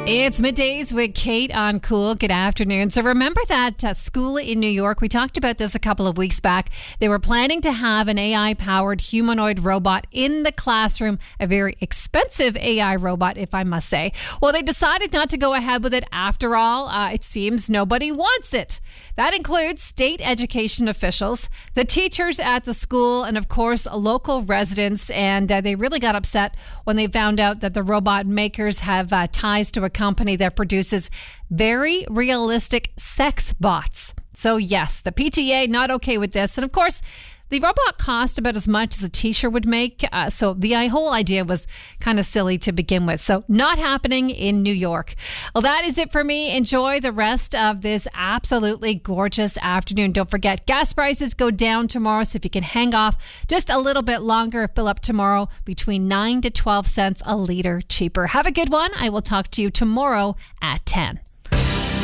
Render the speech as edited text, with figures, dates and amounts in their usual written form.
It's Middays with Kate on Cool. Good afternoon. So remember that school in New York? We talked about this a couple of weeks back. They were planning to have an AI-powered humanoid robot in the classroom, a very expensive AI robot, if I must say. Well, they decided not to go ahead with it after all. It seems nobody wants it. That includes state education officials, the teachers at the school, and of course, local residents. And they really got upset when they found out that the robot makers have ties to a company that produces very realistic sex bots. So yes, the PTA not okay with this. And of course, the robot cost about as much as a t-shirt would make. So the whole idea was kind of silly to begin with. So not happening in New York. Well, that is it for me. Enjoy the rest of this absolutely gorgeous afternoon. Don't forget, gas prices go down tomorrow. So if you can hang off just a little bit longer, fill up tomorrow between 9 to 12 cents a litre cheaper. Have a good one. I will talk to you tomorrow at 10.